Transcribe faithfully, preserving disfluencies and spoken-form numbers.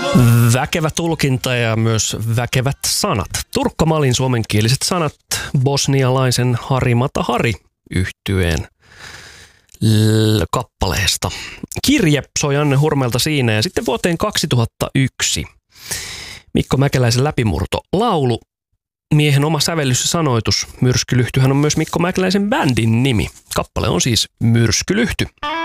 Väkevä tulkinta ja myös väkevät sanat. Turkka Malin suomenkieliset sanat bosnialaisen Hari Mata Hari -yhtyeen l- kappaleesta. Kirje soi Anne Hurmelta siinä ja sitten vuoteen kaksituhattayksi. Mikko Mäkeläisen läpimurto laulu. Miehen oma sävellys ja sanoitus. Myrskylyhtyhän on myös Mikko Mäkeläisen bändin nimi. Kappale on siis Myrskylyhty.